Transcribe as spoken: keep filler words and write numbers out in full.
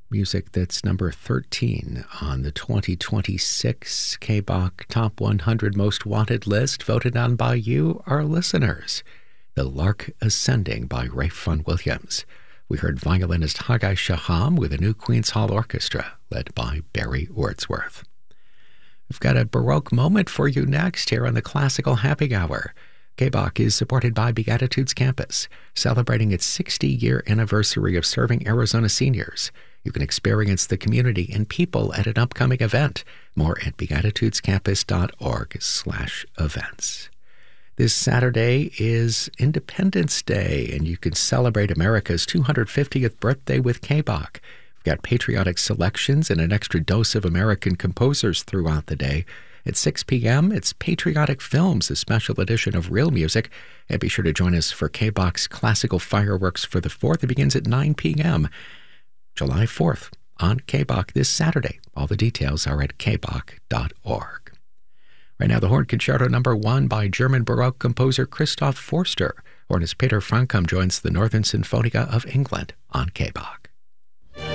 Music that's number thirteen on the twenty twenty-six K B O C Top one hundred Most Wanted list, voted on by you, our listeners. The Lark Ascending by Rafe Vaughan Williams. We heard violinist Haggai Shaham with a new Queen's Hall Orchestra, led by Barry Wordsworth. We've got a Baroque moment for you next here on the Classical Happy Hour. K B O C is supported by Beatitudes Campus, celebrating its sixty-year anniversary of serving Arizona seniors. You can experience the community and people at an upcoming event. More at beatitudescampus.org slash events. This Saturday is Independence Day, and you can celebrate America's two hundred fiftieth birthday with K B O C. We've got patriotic selections and an extra dose of American composers throughout the day. At six p.m., it's Patriotic Films, a special edition of real music. And be sure to join us for K B O C's Classical Fireworks for the fourth. It begins at nine p.m. July fourth on K B O C this Saturday. All the details are at k b o c dot org. Right now, the Horn Concerto number one by German Baroque composer Christoph Forster. Hornist Peter Frankum joins the Northern Sinfonia of England on K B O C.